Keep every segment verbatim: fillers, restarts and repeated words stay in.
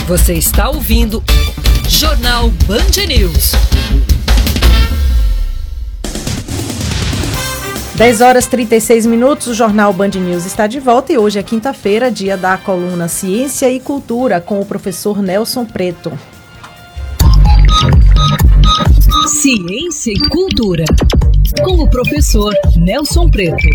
Você está ouvindo Jornal Band News. dez horas e trinta e seis minutos, o Jornal Band News está de volta e hoje é quinta-feira, dia da coluna Ciência e Cultura, com o professor Nelson Preto. Ciência e Cultura, com o professor Nelson Preto.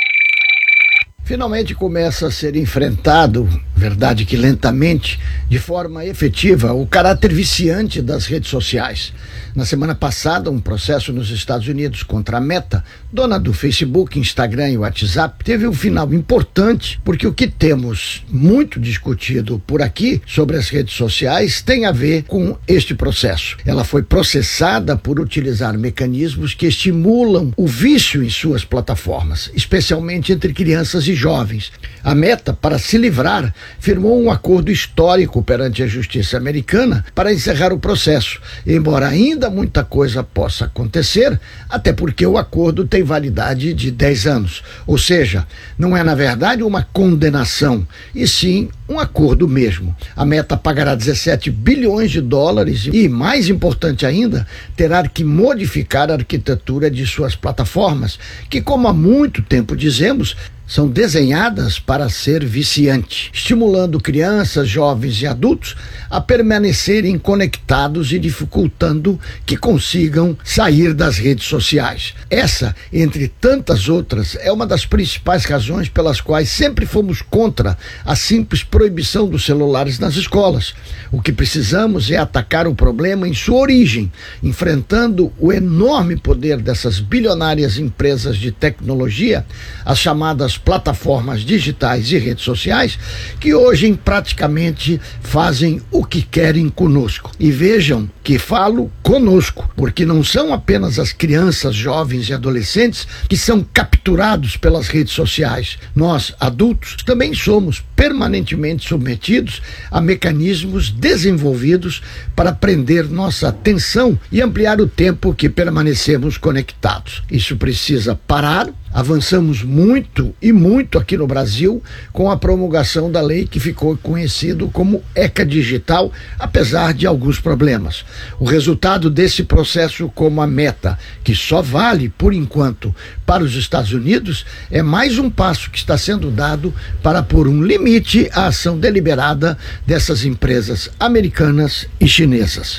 Finalmente começa a ser enfrentado, verdade que lentamente, de forma efetiva, o caráter viciante das redes sociais. Na semana passada, um processo nos Estados Unidos contra a Meta, dona do Facebook, Instagram e WhatsApp, teve um final importante, porque o que temos muito discutido por aqui sobre as redes sociais tem a ver com este processo. Ela foi processada por utilizar mecanismos que estimulam o vício em suas plataformas, especialmente entre crianças e jovens. A Meta, para se livrar, firmou um acordo histórico perante a justiça americana para encerrar o processo, embora ainda muita coisa possa acontecer, até porque o acordo tem validade de dez anos. Ou seja, não é na verdade uma condenação, e sim um acordo mesmo. A Meta pagará dezessete bilhões de dólares e, mais importante ainda, terá que modificar a arquitetura de suas plataformas, que, como há muito tempo dizemos, são desenhadas para ser viciante, estimulando crianças, jovens e adultos a permanecerem conectados e dificultando que consigam sair das redes sociais. Essa, entre tantas outras, é uma das principais razões pelas quais sempre fomos contra a simples proibição dos celulares nas escolas. O que precisamos é atacar o problema em sua origem, enfrentando o enorme poder dessas bilionárias empresas de tecnologia, as chamadas plataformas digitais e redes sociais, que hoje praticamente fazem o que querem conosco. E vejam que falo conosco, porque não são apenas as crianças, jovens e adolescentes que são capturados pelas redes sociais. Nós, adultos, também somos permanentemente submetidos a mecanismos desenvolvidos para prender nossa atenção e ampliar o tempo que permanecemos conectados. Isso precisa parar. Avançamos muito e muito aqui no Brasil com a promulgação da lei que ficou conhecido como ECA Digital, apesar de alguns problemas. O resultado desse processo, como a Meta, que só vale, por enquanto, para os Estados Unidos, é mais um passo que está sendo dado para pôr um limite à ação deliberada dessas empresas americanas e chinesas.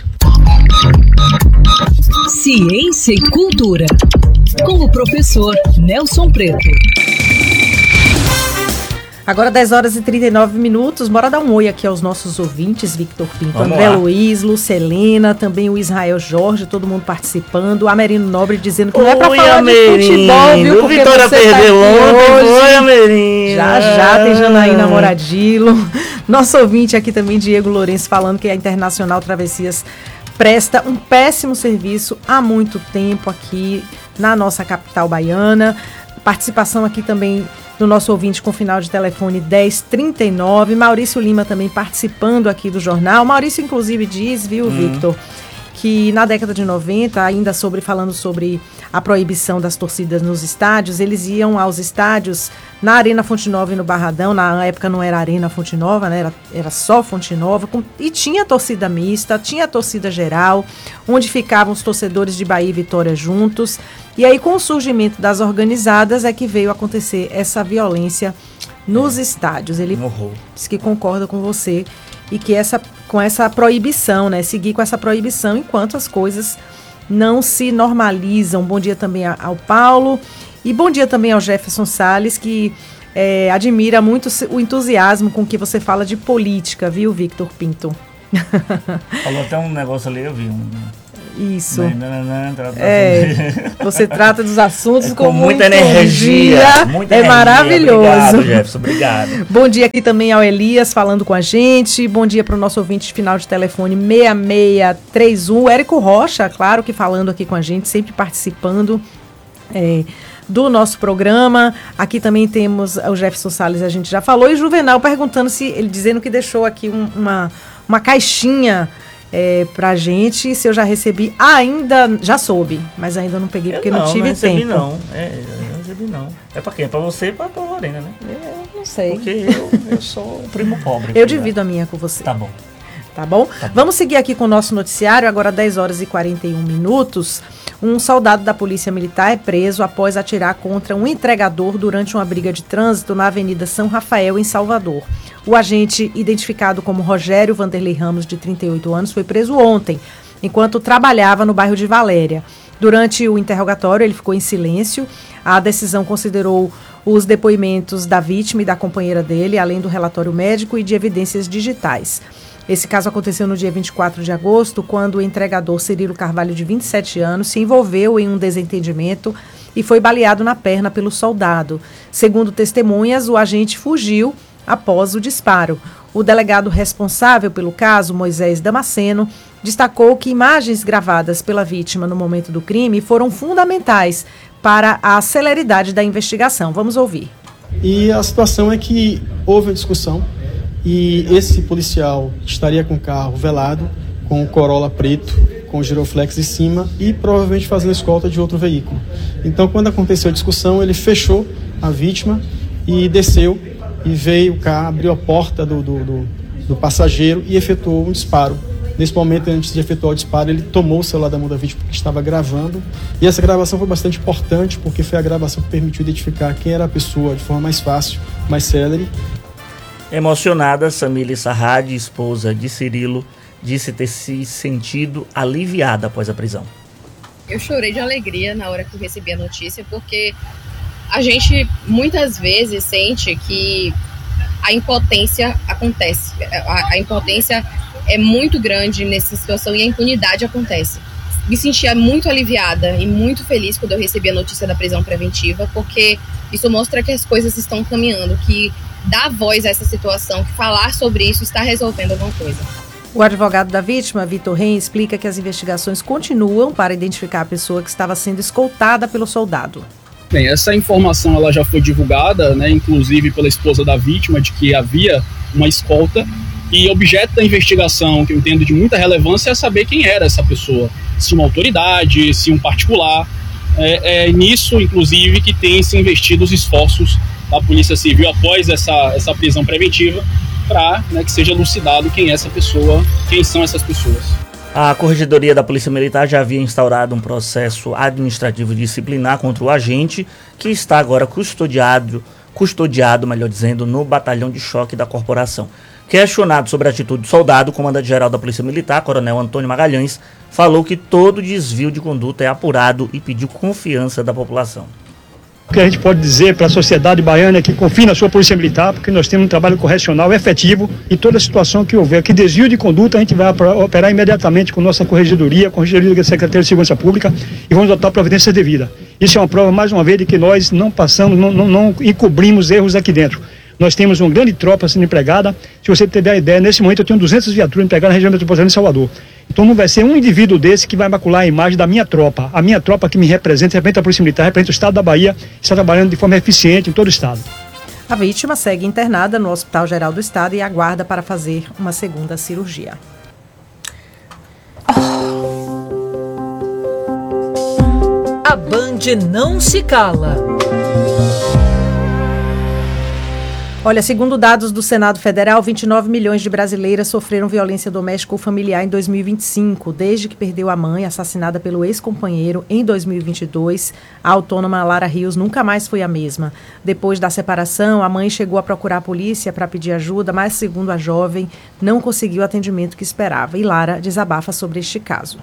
Ciência e Cultura, com o professor Nelson Preto. Agora dez horas e trinta e nove minutos, bora dar um oi aqui aos nossos ouvintes, Victor Pinto, Vamos André lá. Luiz, Lucelena, também o Israel Jorge, todo mundo participando, o Amerino Nobre dizendo que não é pra Oi, falar Amerino. de futebol, viu, O porque Vitória você tá perdeu aqui ontem, hoje. foi, Amerino. Já, já tem Janaína Moradilo, nosso ouvinte aqui também, Diego Lourenço, falando que a Internacional Travessias presta um péssimo serviço há muito tempo aqui na nossa capital baiana. Participação aqui também do nosso ouvinte com final de telefone dez trinta e nove. Maurício Lima também participando aqui do jornal. Maurício, inclusive, diz, viu, hum. Victor, que na década de noventa, ainda sobre falando sobre a proibição das torcidas nos estádios, eles iam aos estádios na Arena Fonte Nova e no Barradão. Na época não era Arena Fonte Nova, né? Era, era só Fonte Nova. Com, e tinha torcida mista, tinha torcida geral, onde ficavam os torcedores de Bahia e Vitória juntos. E aí, com o surgimento das organizadas, é que veio acontecer essa violência nos é. estádios. Ele uhum. diz que concorda com você e que essa, com essa proibição, né? Seguir com essa proibição enquanto as coisas não se normalizam. Bom dia também ao Paulo e bom dia também ao Jefferson Salles, que é, admira muito o entusiasmo com que você fala de política, viu, Victor Pinto? Falou até um negócio ali, eu vi um... Isso. Não, não, não, não, é, você trata dos assuntos é com, com muita, muita energia. energia. Muita é energia. Maravilhoso. Obrigado, Jefferson. Obrigado. Bom dia aqui também ao Elias falando com a gente. Bom dia para o nosso ouvinte de final de telefone seis seis três um. Érico Rocha, claro que falando aqui com a gente, sempre participando é, do nosso programa. Aqui também temos o Jefferson Salles, a gente já falou. E o Juvenal perguntando se, ele dizendo que deixou aqui um, uma, uma caixinha É, pra gente, se eu já recebi, ainda, já soube, mas ainda não peguei porque eu não, não tive não recebi, tempo. Não, é, eu não recebi não. É pra quem? É pra você e pra, pra Lorena, né? Eu não sei. Porque eu, eu sou o primo pobre. Eu divido a minha com você. Tá bom. Tá bom? Tá. Vamos seguir aqui com o nosso noticiário, agora dez horas e quarenta e um minutos. Um soldado da Polícia Militar é preso após atirar contra um entregador durante uma briga de trânsito na Avenida São Rafael, em Salvador. O agente, identificado como Rogério Vanderlei Ramos, de trinta e oito anos, foi preso ontem, enquanto trabalhava no bairro de Valéria. Durante o interrogatório, ele ficou em silêncio. A decisão considerou os depoimentos da vítima e da companheira dele, além do relatório médico e de evidências digitais. Esse caso aconteceu no dia vinte e quatro de agosto, quando o entregador Cirilo Carvalho, de vinte e sete anos, se envolveu em um desentendimento e foi baleado na perna pelo soldado. Segundo testemunhas, o agente fugiu após o disparo. O delegado responsável pelo caso, Moisés Damasceno, destacou que imagens gravadas pela vítima no momento do crime foram fundamentais para a celeridade da investigação. Vamos ouvir. E a situação é que houve uma discussão e esse policial estaria com o carro velado, com o Corolla preto, com o giroflex em cima e provavelmente fazendo escolta de outro veículo. Então, quando aconteceu a discussão, ele fechou a vítima e desceu e veio cá, abriu a porta do, do, do, do passageiro e efetuou um disparo. Nesse momento, antes de efetuar o disparo, ele tomou o celular da mão da vítima que estava gravando. E essa gravação foi bastante importante, porque foi a gravação que permitiu identificar quem era a pessoa de forma mais fácil, mais célere. Emocionada, Samile Sarrad, esposa de Cirilo, disse ter se sentido aliviada após a prisão. Eu chorei de alegria na hora que eu recebi a notícia, porque a gente muitas vezes sente que a impotência acontece. A, a impotência é muito grande nessa situação e a impunidade acontece. Me sentia muito aliviada e muito feliz quando eu recebi a notícia da prisão preventiva, porque isso mostra que as coisas estão caminhando, que dar voz a essa situação, que falar sobre isso está resolvendo alguma coisa. O advogado da vítima, Vitor Ren, explica que as investigações continuam para identificar a pessoa que estava sendo escoltada pelo soldado. Bem, essa informação ela já foi divulgada, né, inclusive pela esposa da vítima, de que havia uma escolta. E objeto da investigação, que eu entendo de muita relevância, é saber quem era essa pessoa. Se uma autoridade, se um particular. É, é nisso, inclusive, que tem se investido os esforços da Polícia Civil após essa, essa prisão preventiva, para, né, que seja elucidado quem é essa pessoa, quem são essas pessoas. A Corregedoria da Polícia Militar já havia instaurado um processo administrativo disciplinar contra o agente, que está agora custodiado, custodiado, melhor dizendo, no batalhão de choque da corporação. Questionado sobre a atitude do soldado, o comandante-geral da Polícia Militar, Coronel Antônio Magalhães, falou que todo desvio de conduta é apurado e pediu confiança da população. O que a gente pode dizer para a sociedade baiana é que confie na sua Polícia Militar, porque nós temos um trabalho correcional efetivo e toda situação que houver, que desvio de conduta, a gente vai operar imediatamente com nossa Corregedoria, Corregedoria da Secretaria de Segurança Pública, e vamos adotar providência devida. Isso é uma prova, mais uma vez, de que nós não passamos, não, não, não encobrimos erros aqui dentro. Nós temos uma grande tropa sendo empregada. Se você tiver a ideia, nesse momento eu tenho duzentas viaturas empregadas na região metropolitana de Salvador. Então não vai ser um indivíduo desse que vai macular a imagem da minha tropa. A minha tropa que me representa, representa a Polícia Militar, representa o Estado da Bahia, está trabalhando de forma eficiente em todo o Estado. A vítima segue internada no Hospital Geral do Estado e aguarda para fazer uma segunda cirurgia. A Band não se cala. Olha, segundo dados do Senado Federal, vinte e nove milhões de brasileiras sofreram violência doméstica ou familiar em dois mil e vinte e cinco. Desde que perdeu a mãe, assassinada pelo ex-companheiro, em dois mil e vinte e dois, a autônoma Lara Rios nunca mais foi a mesma. Depois da separação, a mãe chegou a procurar a polícia para pedir ajuda, mas, segundo a jovem, não conseguiu o atendimento que esperava. E Lara desabafa sobre este caso.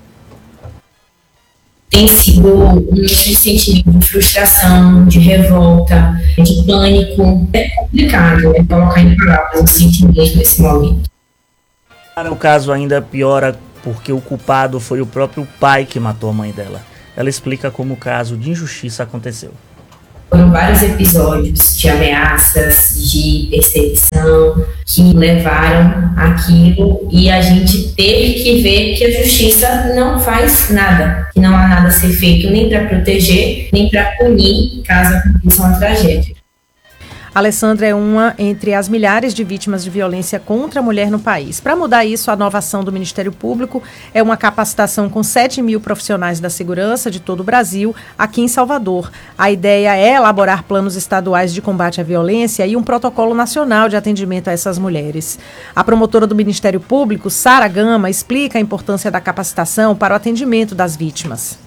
Tem sido um sentimento de frustração, de revolta, de pânico. É complicado, né, colocar em palavras o sentimento nesse momento. O caso ainda piora porque o culpado foi o próprio pai que matou a mãe dela. Ela explica como o caso de injustiça aconteceu. Foram vários episódios de ameaças, de perseguição, que levaram aquilo e a gente teve que ver que a justiça não faz nada, que não há nada a ser feito nem para proteger, nem para punir caso aconteça uma tragédia. Alessandra é uma entre as milhares de vítimas de violência contra a mulher no país. Para mudar isso, a nova ação do Ministério Público é uma capacitação com sete mil profissionais da segurança de todo o Brasil, aqui em Salvador. A ideia é elaborar planos estaduais de combate à violência e um protocolo nacional de atendimento a essas mulheres. A promotora do Ministério Público, Sara Gama, explica a importância da capacitação para o atendimento das vítimas.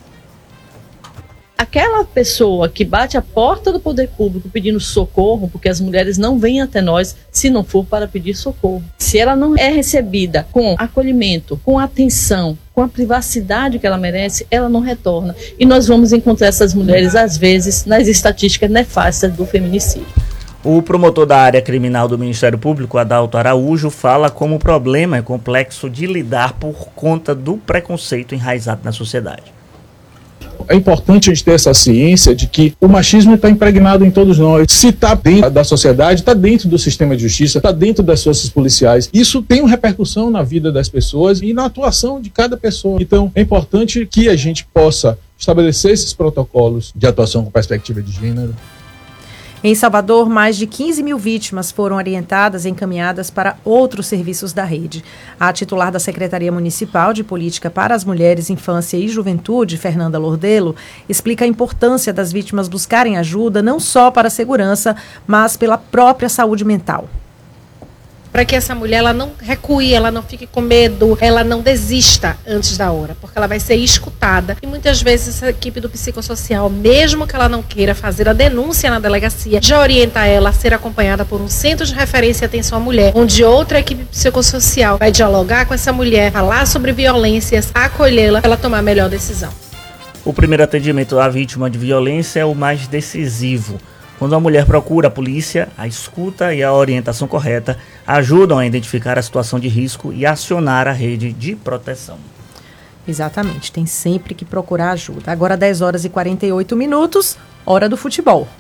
Aquela pessoa que bate a porta do poder público pedindo socorro, porque as mulheres não vêm até nós se não for para pedir socorro. Se ela não é recebida com acolhimento, com atenção, com a privacidade que ela merece, ela não retorna. E nós vamos encontrar essas mulheres, às vezes, nas estatísticas nefastas do feminicídio. O promotor da área criminal do Ministério Público, Adalto Araújo, fala como o problema é complexo de lidar por conta do preconceito enraizado na sociedade. É importante a gente ter essa ciência de que o machismo está impregnado em todos nós. Se está dentro da sociedade, está dentro do sistema de justiça, está dentro das forças policiais. Isso tem uma repercussão na vida das pessoas e na atuação de cada pessoa. Então, é importante que a gente possa estabelecer esses protocolos de atuação com perspectiva de gênero. Em Salvador, mais de quinze mil vítimas foram orientadas e encaminhadas para outros serviços da rede. A titular da Secretaria Municipal de Política para as Mulheres, Infância e Juventude, Fernanda Lordelo, explica a importância das vítimas buscarem ajuda não só para a segurança, mas pela própria saúde mental. Para que essa mulher ela não recue, ela não fique com medo, ela não desista antes da hora, porque ela vai ser escutada. E muitas vezes essa equipe do psicossocial, mesmo que ela não queira fazer a denúncia na delegacia, já orienta ela a ser acompanhada por um centro de referência e atenção à mulher, onde outra equipe psicossocial vai dialogar com essa mulher, falar sobre violências, acolhê-la, para ela tomar a melhor decisão. O primeiro atendimento à vítima de violência é o mais decisivo. Quando a mulher procura a polícia, a escuta e a orientação correta ajudam a identificar a situação de risco e acionar a rede de proteção. Exatamente, tem sempre que procurar ajuda. Agora dez horas e quarenta e oito minutos, hora do futebol.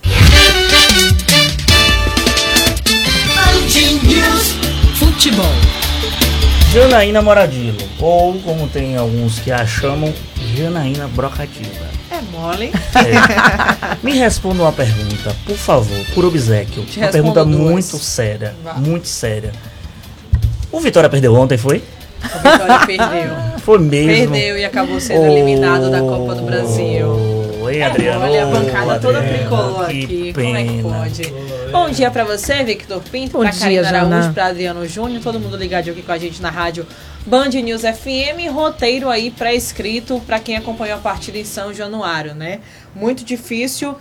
Futebol. Janaína Moradillo, ou como tem alguns que a chamam, Janaína Brocativa. É mole. É. Me responda uma pergunta, por favor, por obséquio. Te uma pergunta duas. muito séria, Vá. muito séria. O Vitória perdeu ontem, foi? O Vitória perdeu. Foi mesmo. Perdeu e acabou sendo eliminado da Copa do Brasil. Oi, Adriano. Olha a bancada toda Adriano, tricolor que aqui. pena. Como é que pode? Bom dia pra você, Victor Pinto, Bom pra dia, Karina Araújo, Jana. pra Adriano Júnior, todo mundo ligadinho aqui com a gente na rádio Band News F M, roteiro aí pré-escrito pra quem acompanhou a partida em São Januário, né? Muito difícil.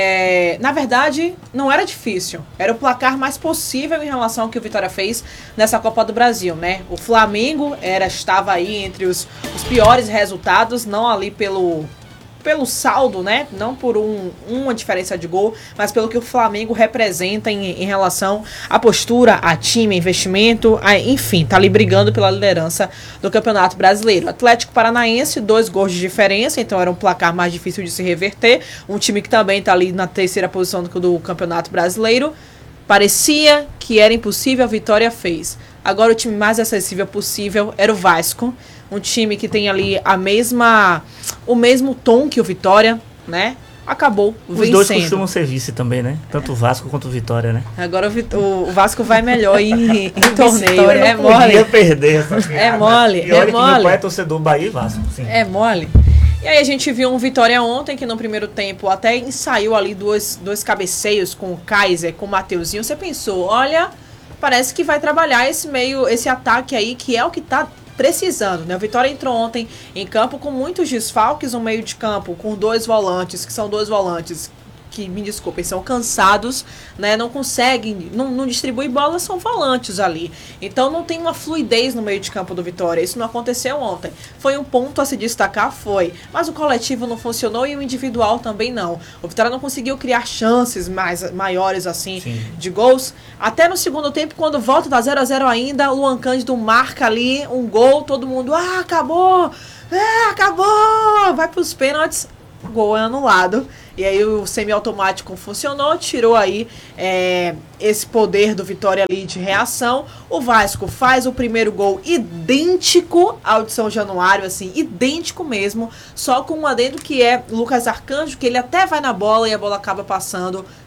É, na verdade, não era difícil. Era o placar mais possível em relação ao que o Vitória fez nessa Copa do Brasil, né? O Flamengo era, estava aí entre os, os piores resultados, não ali pelo... pelo saldo, né? Não por um, uma diferença de gol, mas pelo que o Flamengo representa em, em relação à postura, a time, a investimento, a, enfim, tá ali brigando pela liderança do Campeonato Brasileiro. Atlético Paranaense, dois gols de diferença, então era um placar mais difícil de se reverter. Um time que também tá ali na terceira posição do, do Campeonato Brasileiro. Parecia que era impossível, a Vitória fez. Agora o time mais acessível possível era o Vasco. Um time que tem ali a mesma, o mesmo tom que o Vitória, né? Acabou Os vencendo. dois costumam ser vice também, né? Tanto o Vasco quanto o Vitória, né? Agora o, Vit- o Vasco vai melhor em, em torneio. Vitória É não podia mole. perder essa piada. É mole, E olha é que mole. meu pai é torcedor Bahia e Vasco. Sim. É mole. E aí a gente viu um Vitória ontem que no primeiro tempo até ensaiou ali dois, dois cabeceios com o Kaiser, com o Mateuzinho. Você pensou, olha, parece que vai trabalhar esse meio, esse ataque aí, que é o que tá precisando, né? O Vitória entrou ontem em campo com muitos desfalques no meio de campo, com dois volantes, que são dois volantes que, me desculpem, são cansados, né? Não conseguem, não, não distribuem bola, são volantes ali. Então não tem uma fluidez no meio de campo do Vitória. Isso não aconteceu ontem. Foi um ponto a se destacar, foi. Mas o coletivo não funcionou e o individual também não. O Vitória não conseguiu criar chances mais, maiores assim, Sim. de gols. Até no segundo tempo, quando volta da zero a zero ainda, o Luan Cândido marca ali um gol, todo mundo, ah, acabou! É, acabou! Vai pros pênaltis. O gol é anulado. E aí o semiautomático funcionou, tirou aí é, esse poder do Vitória ali de reação. O Vasco faz o primeiro gol idêntico ao de São Januário, assim, idêntico mesmo, só com um adendo que é Lucas Arcanjo, que ele até vai na bola e a bola acaba passando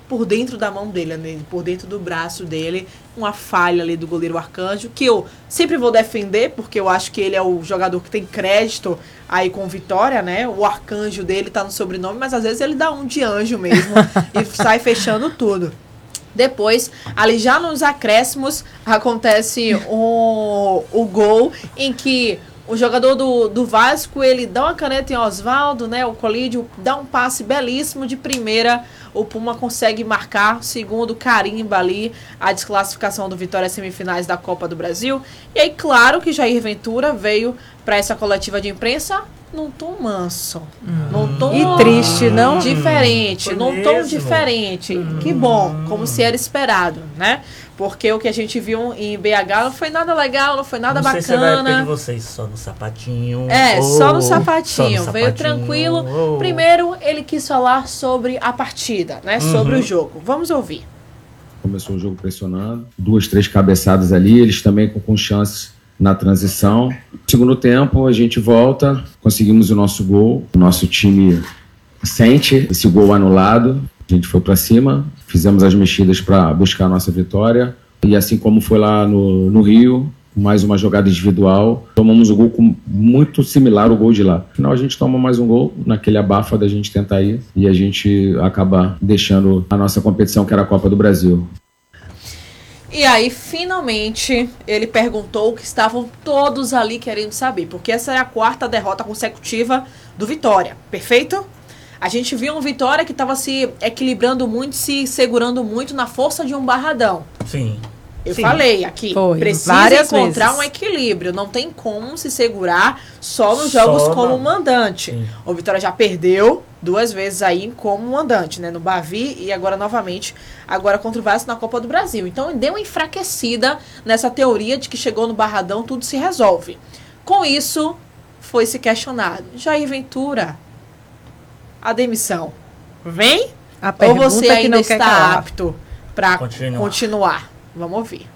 por dentro da mão dele, né? Por dentro do braço dele, uma falha ali do goleiro Arcanjo, que eu sempre vou defender, porque eu acho que ele é o jogador que tem crédito aí com Vitória, né? O Arcanjo dele tá no sobrenome, mas às vezes ele dá um de anjo mesmo e sai fechando tudo. Depois, ali já nos acréscimos, acontece o, o gol em que o jogador do, do Vasco, ele dá uma caneta em Osvaldo, né? O Colídio dá um passe belíssimo de primeira. O Puma consegue marcar, segundo carimba ali, a desclassificação do Vitória às semifinais da Copa do Brasil. E aí, claro que Jair Ventura veio para essa coletiva de imprensa num tom manso. Hum. Num tom e triste, não? Diferente, Foi num mesmo. tom diferente. Hum. Que bom, como se era esperado, né? Porque o que a gente viu em B H não foi nada legal, não foi nada não bacana. Sei se é da época de vocês, só no sapatinho. É, oh, só no sapatinho. Só no Veio sapatinho. tranquilo. Oh. Primeiro, ele quis falar sobre a partida, né? Uhum. Sobre o jogo. Vamos ouvir. Começou o jogo pressionando, duas, três cabeçadas ali, eles também com, com chances na transição. Segundo tempo, a gente volta, conseguimos o nosso gol, o nosso time sente esse gol anulado, a gente foi para cima, fizemos as mexidas para buscar a nossa vitória, e assim como foi lá no, no Rio, mais uma jogada individual, tomamos o gol com, muito similar ao gol de lá. No final a gente toma mais um gol, naquele abafa da gente tentar ir, e a gente acaba deixando a nossa competição, que era a Copa do Brasil. E aí, finalmente, ele perguntou o que estavam todos ali querendo saber, porque essa é a quarta derrota consecutiva do Vitória, perfeito? A gente viu um Vitória que estava se equilibrando muito, se segurando muito na força de um Barradão. Sim. Eu Sim. falei aqui, Foi, precisa encontrar vezes. um equilíbrio, não tem como se segurar só nos Só jogos na... como mandante. Sim. O Vitória já perdeu duas vezes aí como mandante, né? No Bavi e agora novamente, agora contra o Vasco na Copa do Brasil. Então deu uma enfraquecida nessa teoria de que chegou no Barradão, tudo se resolve. Com isso, foi se questionado. Jair Ventura, a demissão vem? A Ou você pergunta que ainda não quer está calar. apto para Continuar. continuar? Vamos ouvir.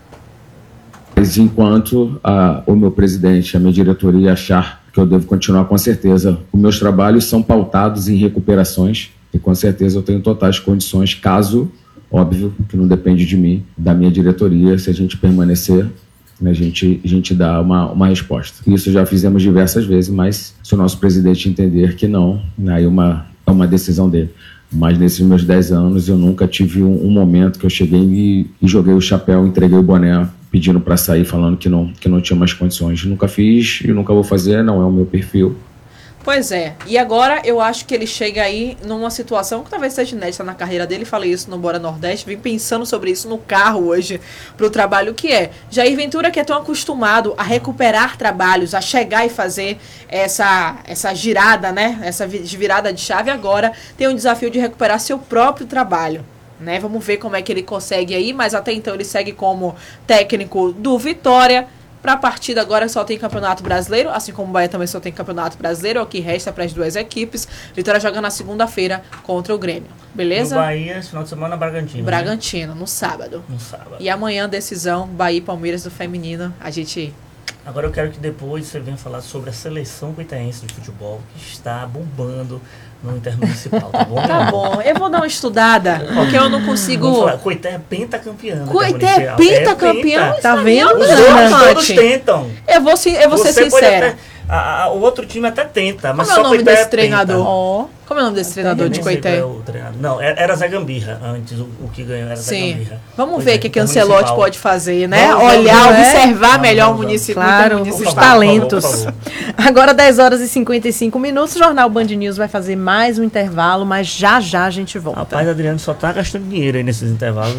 Mas enquanto a, o meu presidente, a minha diretoria achar que eu devo continuar, com certeza, os meus trabalhos são pautados em recuperações e com certeza eu tenho totais condições, caso, óbvio, que não depende de mim, da minha diretoria, se a gente permanecer, a gente, a gente dá uma, uma resposta. Isso já fizemos diversas vezes, mas se o nosso presidente entender que não, aí uma, é uma decisão dele. Mas nesses meus dez anos eu nunca tive um, um momento que eu cheguei e, e joguei o chapéu, entreguei o boné pedindo para sair, falando que não, que não tinha mais condições. Nunca fiz e nunca vou fazer, não é o meu perfil. Pois é, e agora eu acho que ele chega aí numa situação que talvez seja inédita na carreira dele. Falei isso no Bora Nordeste, vim pensando sobre isso no carro hoje pro trabalho que é. Jair Ventura, que é tão acostumado a recuperar trabalhos, a chegar e fazer essa, essa girada, né? Essa virada de chave, agora tem um desafio de recuperar seu próprio trabalho. Né? Vamos ver como é que ele consegue aí, mas até então ele segue como técnico do Vitória. Para a partida agora só tem Campeonato Brasileiro, assim como o Bahia também só tem Campeonato Brasileiro, é o que resta para as duas equipes. Vitória joga na segunda-feira contra o Grêmio, beleza? No Bahia, esse final de semana, Bragantino. Bragantino, né? no sábado. No sábado. E amanhã, decisão, Bahia e Palmeiras do feminino, a gente... Agora eu quero que depois você venha falar sobre a seleção cuitaense de futebol, que está bombando no Intermunicipal, tá bom? Tá bom, eu vou dar uma estudada, porque eu não consigo... Coité é pentacampeã. Coité é pentacampeão? É tá vendo? Os outros todos tentam. Eu vou, eu vou ser Você sincera. Até, a, a, o outro time até tenta, mas Como só é o nome Coité desse é treinador? Oh. Como é o nome desse treinador de Coité? Não, era Zé Gambirra antes, o, o que ganhou era Sim. Zé Gambirra. Vamos pois ver o é, que, que Ancelotti pode fazer, né? Vamos, Olhar, vamos, observar vamos, melhor vamos, o município. Claro, município. os Por favor, talentos. por favor, por favor. Agora, dez horas e cinquenta e cinco minutos, o Jornal Band News vai fazer mais um intervalo, mas já já a gente volta. Rapaz, Adriano só tá gastando dinheiro aí nesses intervalos.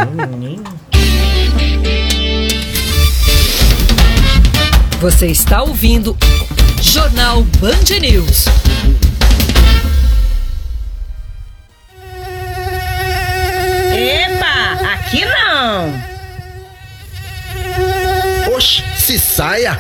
Você está ouvindo Jornal Band News. Epa, aqui não! Oxe, se saia!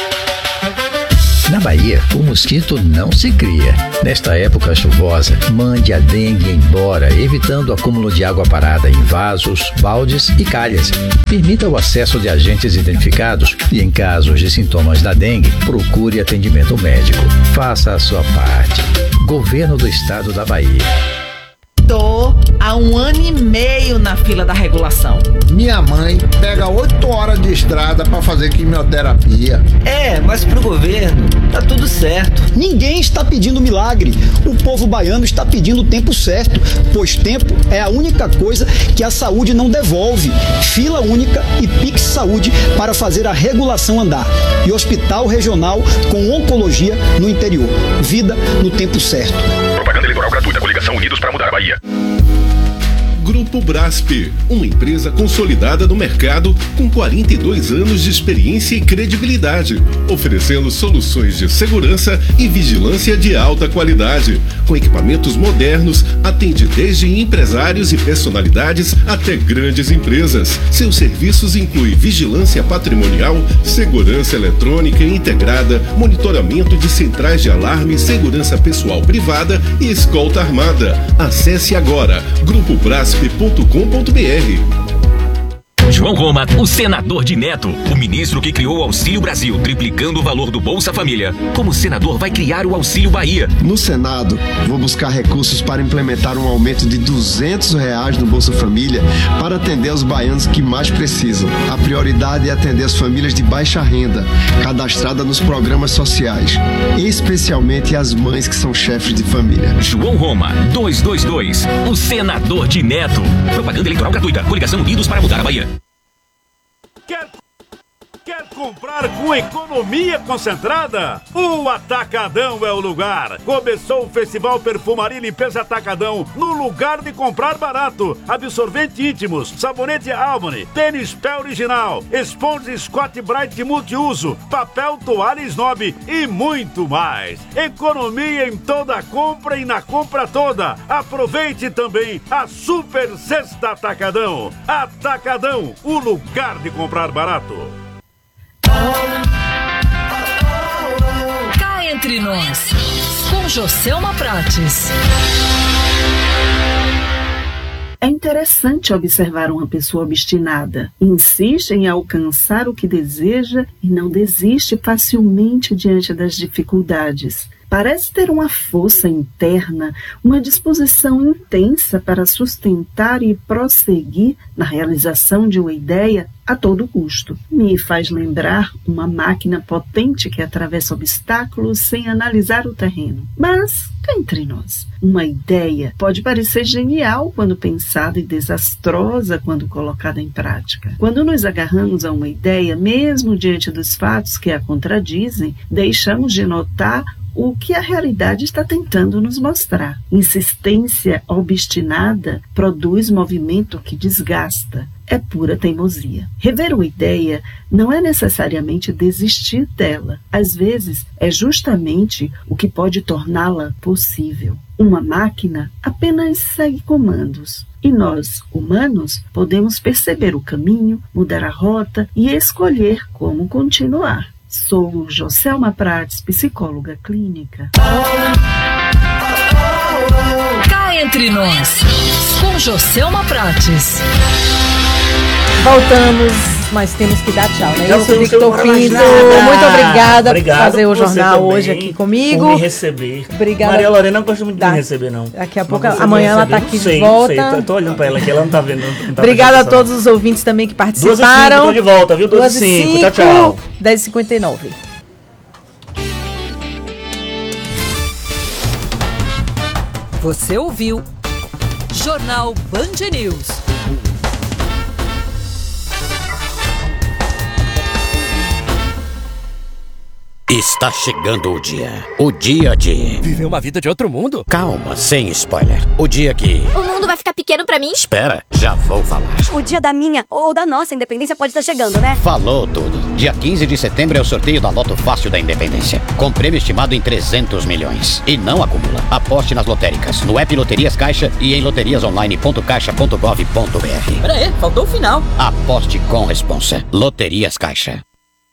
Na Bahia, o mosquito não se cria. Nesta época chuvosa, mande a dengue embora, evitando o acúmulo de água parada em vasos, baldes e calhas. Permita o acesso de agentes identificados e, em casos de sintomas da dengue, procure atendimento médico. Faça a sua parte. Governo do Estado da Bahia. Tô há um ano e meio na fila da regulação. Minha mãe pega oito horas de estrada para fazer quimioterapia. É, mas pro governo tá tudo certo. Ninguém está pedindo milagre. O povo baiano está pedindo o tempo certo, pois tempo é a única coisa que a saúde não devolve. Fila única e Pix Saúde para fazer a regulação andar. E hospital regional com oncologia no interior. Vida no tempo certo. Propaganda eleitoral gratuita. Coligação Unidos para mudar a Bahia. Grupo Brasp, uma empresa consolidada no mercado com quarenta e dois anos de experiência e credibilidade, oferecendo soluções de segurança e vigilância de alta qualidade. Com equipamentos modernos, atende desde empresários e personalidades até grandes empresas. Seus serviços incluem vigilância patrimonial, segurança eletrônica integrada, monitoramento de centrais de alarme, segurança pessoal privada e escolta armada. Acesse agora grupo brasp ponto com ponto b r. João Roma, o senador de Neto, o ministro que criou o Auxílio Brasil, triplicando o valor do Bolsa Família. Como senador, vai criar o Auxílio Bahia. No Senado, vou buscar recursos para implementar um aumento de duzentos reais no Bolsa Família para atender os baianos que mais precisam. A prioridade é atender as famílias de baixa renda, cadastradas nos programas sociais, especialmente as mães que são chefes de família. João Roma, duzentos e vinte e dois, o senador de Neto. Propaganda eleitoral gratuita. Coligação Unidos para mudar a Bahia. Quer, quer comprar com economia concentrada? O Atacadão é o lugar. Começou o Festival Perfumaria e Limpeza Atacadão no lugar de comprar barato. Absorvente íntimos, sabonete Albany, tênis pé original, esponja Scott Bright multiuso, papel toalha Snob e muito mais. Economia em toda a compra e na compra toda. Aproveite também a Super Sexta Atacadão. Atacadão, o lugar de comprar barato. Cá entre nós, com Joselma Prates. É interessante observar uma pessoa obstinada. Insiste em alcançar o que deseja e não desiste facilmente diante das dificuldades. Parece ter uma força interna, uma disposição intensa para sustentar e prosseguir na realização de uma ideia a todo custo. Me faz lembrar uma máquina potente que atravessa obstáculos sem analisar o terreno. Mas, cá entre nós, uma ideia pode parecer genial quando pensada e desastrosa quando colocada em prática. Quando nos agarramos a uma ideia, mesmo diante dos fatos que a contradizem, deixamos de notar o que a realidade está tentando nos mostrar. Insistência obstinada produz movimento que desgasta. É pura teimosia. Rever uma ideia não é necessariamente desistir dela. Às vezes, é justamente o que pode torná-la possível. Uma máquina apenas segue comandos. E nós, humanos, podemos perceber o caminho, mudar a rota e escolher como continuar. Sou Joselma Prates, psicóloga clínica. Cá entre nós, com Joselma Prates. Voltamos, mas temos que dar tchau, né? Não, Isso, Victor Pinto. Nada. Muito obrigada Obrigado por fazer o por você jornal também, hoje aqui comigo. Por me receber. Obrigada. Maria Lorena não gosta muito de Dá. me receber, não. Daqui a pouco, Mas você amanhã me ela tá recebeu? aqui sei, de volta. Sei, tô, tô olhando pra ela aqui, ela não tá vendo. Não tá Obrigada a prestando todos os ouvintes também que duas e cinco, participaram. tô de volta, viu? duas e cinco, tchau, tchau. dez e cinquenta e nove. Você ouviu Jornal Band News. Está chegando o dia. O dia de... Viver uma vida de outro mundo? Calma, sem spoiler. O dia que... O mundo vai ficar pequeno pra mim? Espera, já vou falar. O dia da minha ou da nossa independência pode estar chegando, né? Falou tudo. Dia quinze de setembro é o sorteio da Loto Fácil da Independência, com prêmio estimado em trezentos milhões. E não acumula. Aposte nas lotéricas, no app Loterias Caixa e em loterias online ponto caixa ponto gov ponto b r. Pera aí, faltou o final. Aposte com responsa. Loterias Caixa.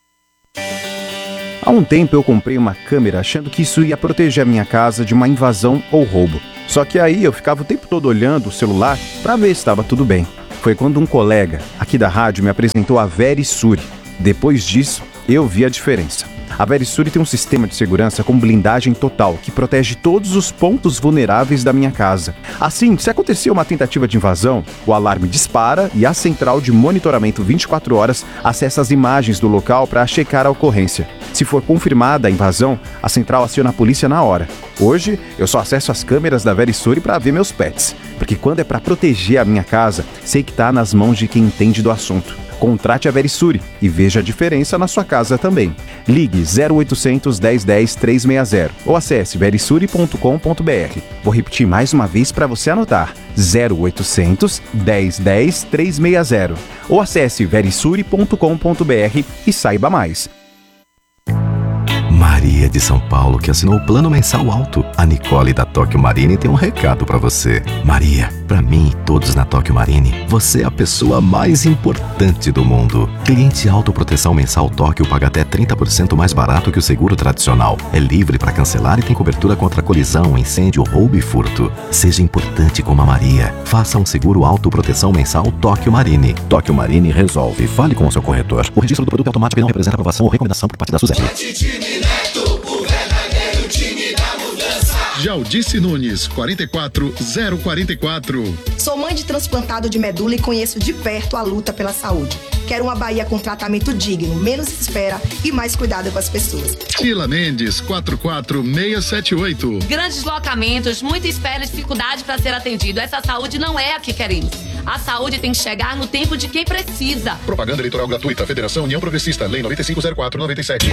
Há um tempo eu comprei uma câmera achando que isso ia proteger a minha casa de uma invasão ou roubo. Só que aí eu ficava o tempo todo olhando o celular para ver se estava tudo bem. Foi quando um colega aqui da rádio me apresentou a Verisure. Depois disso, eu vi a diferença. A Verisure tem um sistema de segurança com blindagem total, que protege todos os pontos vulneráveis da minha casa. Assim, se acontecer uma tentativa de invasão, o alarme dispara e a central de monitoramento vinte e quatro horas acessa as imagens do local para checar a ocorrência. Se for confirmada a invasão, a central aciona a polícia na hora. Hoje, eu só acesso as câmeras da Verisure para ver meus pets, porque quando é para proteger a minha casa, sei que está nas mãos de quem entende do assunto. Contrate a Verisure e veja a diferença na sua casa também. Ligue zero oitocentos, dez, dez, trezentos e sessenta ou acesse verisure ponto com ponto b r. Vou repetir mais uma vez para você anotar. zero oitocentos, dez, dez, trezentos e sessenta ou acesse verisure ponto com ponto b r e saiba mais. Maria de São Paulo, que assinou o plano mensal alto. A Nicole da Tóquio Marine tem um recado pra você. Maria, pra mim e todos na Tóquio Marine, você é a pessoa mais importante do mundo. Cliente autoproteção mensal Tóquio paga até trinta por cento mais barato que o seguro tradicional. É livre para cancelar e tem cobertura contra colisão, incêndio, roubo e furto. Seja importante como a Maria. Faça um seguro autoproteção mensal Tóquio Marine. Tóquio Marine resolve. Fale com o seu corretor. O registro do produto automático não representa aprovação ou recomendação por parte da Suzette. Jaldice Nunes, quarenta e quatro, zero quarenta e quatro. Sou mãe de transplantado de medula e conheço de perto a luta pela saúde. Quero uma Bahia com tratamento digno, menos espera e mais cuidado com as pessoas. Sheila Mendes, quatro quatro seis sete oito. Grandes locamentos, muita espera e dificuldade para ser atendido. Essa saúde não é a que queremos. A saúde tem que chegar no tempo de quem precisa. Propaganda eleitoral gratuita. Federação União Progressista. Lei nove cinco zero quatro noventa e sete.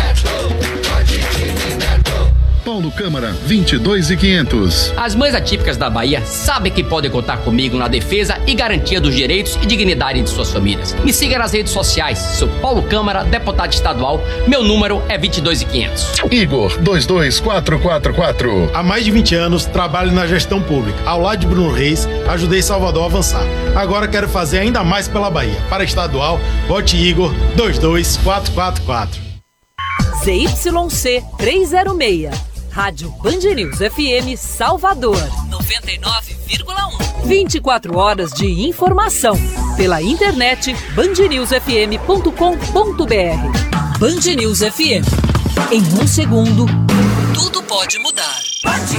Paulo Câmara, vinte e dois e quinhentos. As mães atípicas da Bahia sabem que podem contar comigo na defesa e garantia dos direitos e dignidade de suas famílias. Me siga nas redes sociais. Sou Paulo Câmara, deputado estadual. Meu número é vinte e dois e quinhentos. Igor, dois dois quatro quatro quatro. Há mais de vinte anos, trabalho na gestão pública. Ao lado de Bruno Reis, ajudei Salvador a avançar. Agora quero fazer ainda mais pela Bahia. Para estadual, vote Igor, dois dois quatro quatro quatro. Z Y C trezentos e seis. Rádio Band News F M Salvador, noventa e nove vírgula um. vinte e quatro horas de informação. Pela internet, band news f m ponto com ponto b r. Band News F M. Em um segundo, tudo pode mudar. Band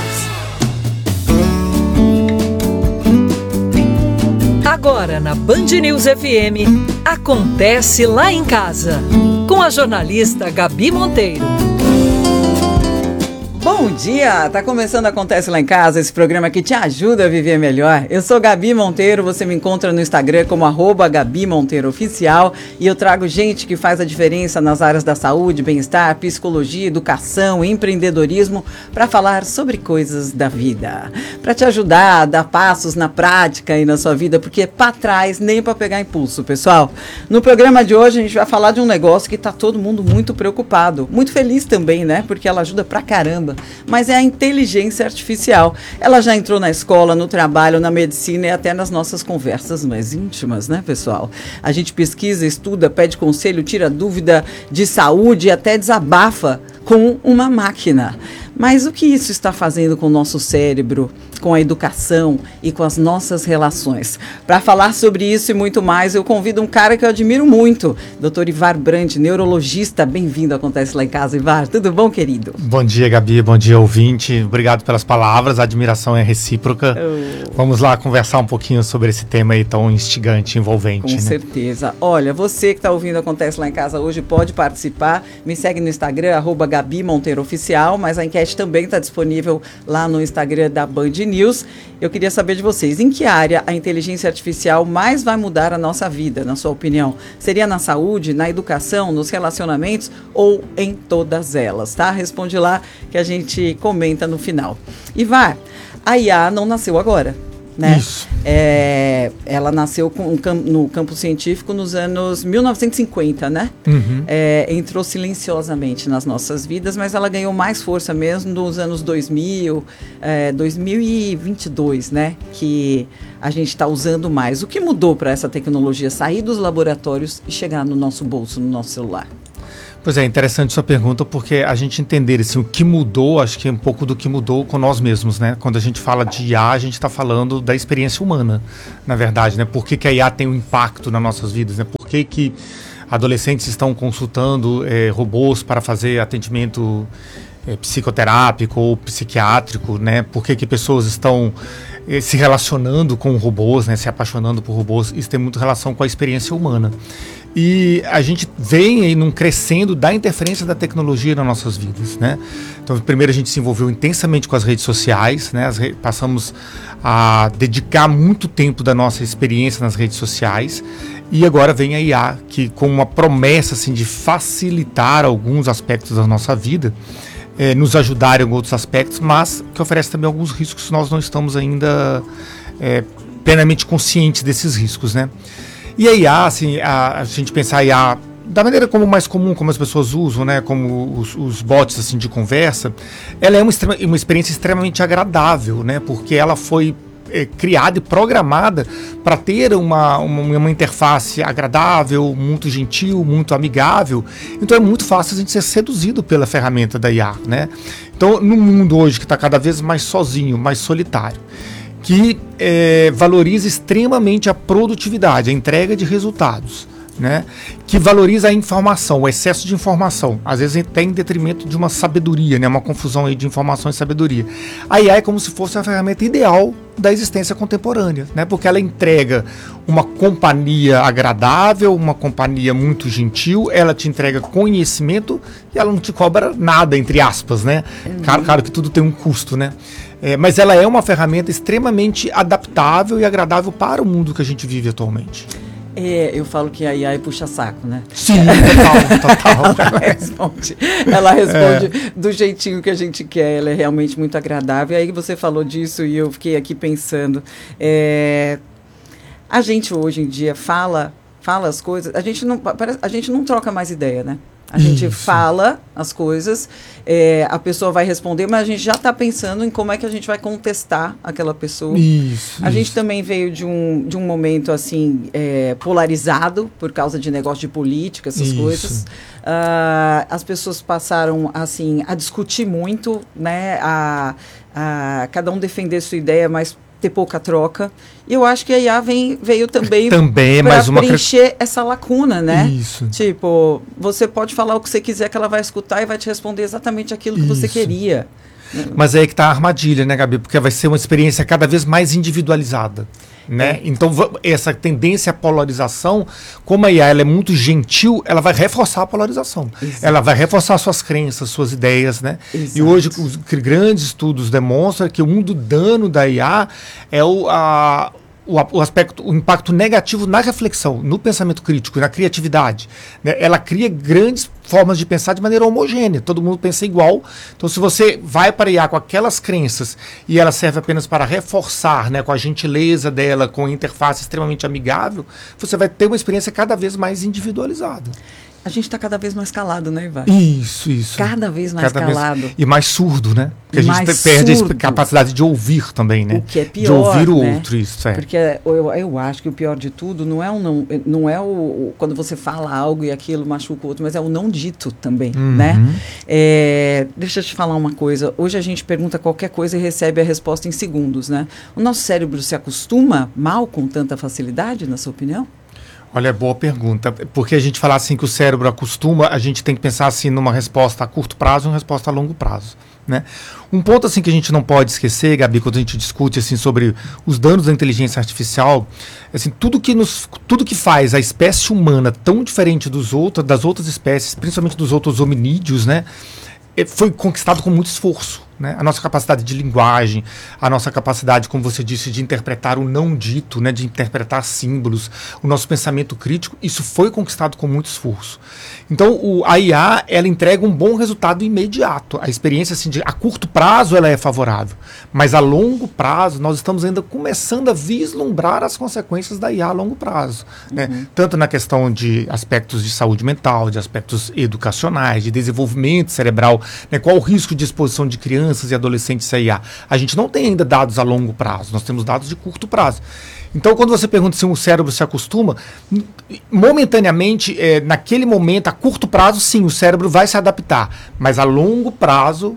News. Agora na Band News F M, acontece lá em casa. Com a jornalista Gabi Monteiro. Bom dia! Tá começando Acontece Lá em Casa, esse programa que te ajuda a viver melhor. Eu sou Gabi Monteiro, você me encontra no Instagram como arroba Gabi Monteiro Oficial e eu trago gente que faz a diferença nas áreas da saúde, bem-estar, psicologia, educação, empreendedorismo para falar sobre coisas da vida. Para te ajudar a dar passos na prática e na sua vida, porque para trás nem para pegar impulso, pessoal. No programa de hoje a gente vai falar de um negócio que tá todo mundo muito preocupado, muito feliz também, né? Porque ela ajuda pra caramba. Mas é a inteligência artificial. Ela já entrou na escola, no trabalho, na medicina e até nas nossas conversas mais íntimas, né, pessoal? A gente pesquisa, estuda, pede conselho, tira dúvida de saúde e até desabafa com uma máquina. Mas o que isso está fazendo com o nosso cérebro, com a educação e com as nossas relações? Para falar sobre isso e muito mais, eu convido um cara que eu admiro muito, doutor Ivar Brandt, neurologista. Bem-vindo ao Acontece Lá em Casa, Ivar. Tudo bom, querido? Bom dia, Gabi. Bom dia, ouvinte. Obrigado pelas palavras. A admiração é recíproca. Oh. Vamos lá conversar um pouquinho sobre esse tema aí tão instigante, envolvente. Com né? certeza. Olha, você que está ouvindo Acontece Lá em Casa hoje pode participar. Me segue no Instagram, arroba Gabi Monteiro Oficial, mas a enquete também está disponível lá no Instagram da Band News. Eu queria saber de vocês, em que área a inteligência artificial mais vai mudar a nossa vida, na sua opinião? Seria na saúde, na educação, nos relacionamentos ou em todas elas, tá? Responde lá que a gente comenta no final. Ivar, a I A não nasceu agora, né? Isso. É, ela nasceu com, no campo científico nos anos mil novecentos e cinquenta, né? Uhum. É, entrou silenciosamente nas nossas vidas, mas ela ganhou mais força mesmo nos anos dois mil, é, dois mil e vinte e dois, né? Que a gente está usando mais. O que mudou para essa tecnologia sair dos laboratórios e chegar no nosso bolso, no nosso celular? Pois é, interessante sua pergunta, porque a gente entender assim, o que mudou, acho que é um pouco do que mudou com nós mesmos, né? Quando a gente fala de I A, a gente está falando da experiência humana, na verdade, né? Por que que a I A tem um impacto nas nossas vidas, né? Por que que adolescentes estão consultando é, robôs para fazer atendimento é, psicoterápico ou psiquiátrico, né? Por que que pessoas estão é, se relacionando com robôs, né? Se apaixonando por robôs? Isso tem muito relação com a experiência humana. E a gente vem aí num crescendo da interferência da tecnologia nas nossas vidas, né? Então, primeiro a gente se envolveu intensamente com as redes sociais, né? As re- passamos a dedicar muito tempo da nossa experiência nas redes sociais. E agora vem a I A, que com uma promessa assim, de facilitar alguns aspectos da nossa vida, é, nos ajudar em outros aspectos, mas que oferece também alguns riscos que nós não estamos ainda é, plenamente conscientes desses riscos, né? E a I A, assim, a, a gente pensar a I A da maneira como mais comum, como as pessoas usam, né, como os, os bots assim, de conversa, ela é uma, extrema, uma experiência extremamente agradável, né, porque ela foi é, criada e programada para ter uma, uma, uma interface agradável, muito gentil, muito amigável. Então é muito fácil a gente ser seduzido pela ferramenta da I A, né? Então, no mundo hoje que está cada vez mais sozinho, mais solitário, que é, valoriza extremamente a produtividade, a entrega de resultados, né? Que valoriza a informação, o excesso de informação, às vezes até em detrimento de uma sabedoria, né? Uma confusão aí de informação e sabedoria. A I A é como se fosse a ferramenta ideal da existência contemporânea, né? Porque ela entrega uma companhia agradável, uma companhia muito gentil, ela te entrega conhecimento e ela não te cobra nada, entre aspas, né? Uhum. Claro, claro que tudo tem um custo, né? É, mas ela é uma ferramenta extremamente adaptável e agradável para o mundo que a gente vive atualmente. É, eu falo que a I A é puxa-saco, né? Sim, total, total. ela responde, ela responde é. do jeitinho que a gente quer, ela é realmente muito agradável. E aí você falou disso e eu fiquei aqui pensando. É, a gente hoje em dia fala, fala as coisas, a gente não, a gente não troca mais ideia, né? A gente Isso. fala as coisas, é, a pessoa vai responder, mas a gente já está pensando em como é que a gente vai contestar aquela pessoa. Isso, a isso. gente também veio de um, de um momento assim é, polarizado por causa de negócio de política, essas isso. coisas. Uh, as pessoas passaram assim a discutir muito, né? A, a cada um defender sua ideia, mas ter pouca troca. E eu acho que a I A vem, veio também, também para uma preencher cre... essa lacuna, né? Isso. Tipo, você pode falar o que você quiser que ela vai escutar e vai te responder exatamente aquilo que Isso. você queria. Mas é aí que está a armadilha, né, Gabi? Porque vai ser uma experiência cada vez mais individualizada, né? É. Então, essa tendência à polarização, como a I A ela é muito gentil, ela vai reforçar a polarização. Exato. Ela vai reforçar suas crenças, suas ideias, né? Exato. E hoje os grandes estudos demonstram que um do dano da I A é o... A, O, o aspecto, o impacto negativo na reflexão, no pensamento crítico, na criatividade, né? Ela cria grandes formas de pensar de maneira homogênea, todo mundo pensa igual. Então, se você vai para a I A com aquelas crenças e ela serve apenas para reforçar, né, com a gentileza dela, com a interface extremamente amigável, você vai ter uma experiência cada vez mais individualizada. A gente está cada vez mais calado, né, Ivan? Isso, isso. Cada vez mais cada calado. Vez, e mais surdo, né? Porque a gente mais perde surdo. a capacidade de ouvir também, né? O que é pior, de ouvir o né? outro, isso é. Porque eu, eu acho que o pior de tudo não é, o não, não é o, o quando você fala algo e aquilo machuca o outro, mas é o não dito também, uhum. né? É, deixa eu te falar uma coisa. Hoje a gente pergunta qualquer coisa e recebe a resposta em segundos, né? O nosso cérebro se acostuma mal com tanta facilidade, na sua opinião? Olha, boa pergunta. Porque a gente falar assim que o cérebro acostuma, a gente tem que pensar assim numa resposta a curto prazo e uma resposta a longo prazo, né? Um ponto assim que a gente não pode esquecer, Gabi, quando a gente discute assim sobre os danos da inteligência artificial, assim, tudo que nos, tudo que faz a espécie humana tão diferente dos outros, das outras espécies, principalmente dos outros hominídeos, né, foi conquistado com muito esforço. Né? A nossa capacidade de linguagem, a nossa capacidade, como você disse, de interpretar o não dito, né? De interpretar símbolos, o nosso pensamento crítico, isso foi conquistado com muito esforço. Então, o, a I A, ela entrega um bom resultado imediato. A experiência, assim, de, a curto prazo, ela é favorável. Mas a longo prazo, nós estamos ainda começando a vislumbrar as consequências da I A a longo prazo. Uhum. Né? Tanto na questão de aspectos de saúde mental, de aspectos educacionais, de desenvolvimento cerebral, né? Qual o risco de exposição de crianças e adolescentes a I A. A gente não tem ainda dados a longo prazo, nós temos dados de curto prazo. Então, quando você pergunta se o cérebro se acostuma, momentaneamente, é, naquele momento, a curto prazo, sim, o cérebro vai se adaptar, mas a longo prazo,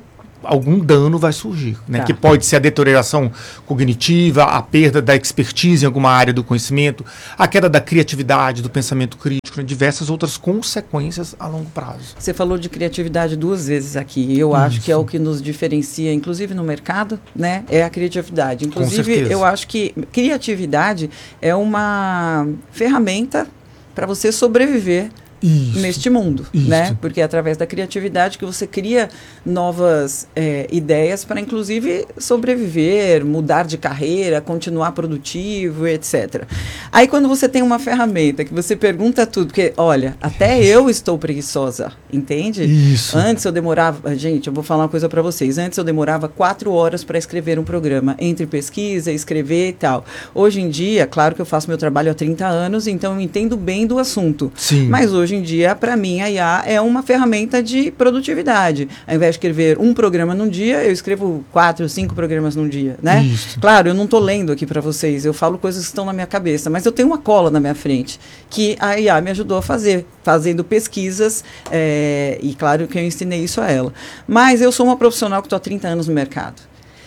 algum dano vai surgir, né? Tá. Que pode ser a deterioração cognitiva, a perda da expertise em alguma área do conhecimento, a queda da criatividade, do pensamento crítico, né? Diversas outras consequências a longo prazo. Você falou de criatividade duas vezes aqui. Eu acho que é o que nos diferencia, inclusive no mercado, né? É a criatividade. Inclusive, eu acho que criatividade é uma ferramenta para você sobreviver Isso. neste mundo, Isso. né? Porque é através da criatividade que você cria novas é, ideias para, inclusive, sobreviver, mudar de carreira, continuar produtivo, etcétera. Aí, quando você tem uma ferramenta que você pergunta tudo, porque, olha, até eu estou preguiçosa, entende? Isso. Antes eu demorava, gente, eu vou falar uma coisa para vocês, antes eu demorava quatro horas para escrever um programa, entre pesquisa, escrever e tal. Hoje em dia, claro que eu faço meu trabalho há trinta anos, então eu entendo bem do assunto. Sim. Mas hoje em dia, para mim, a I A é uma ferramenta de produtividade. Ao invés de escrever um programa num dia, eu escrevo quatro, cinco programas num dia, né? Isso. Claro, eu não estou lendo aqui para vocês, eu falo coisas que estão na minha cabeça, mas eu tenho uma cola na minha frente que a I A me ajudou a fazer, fazendo pesquisas, é, e claro que eu ensinei isso a ela. Mas eu sou uma profissional que estou há trinta anos no mercado.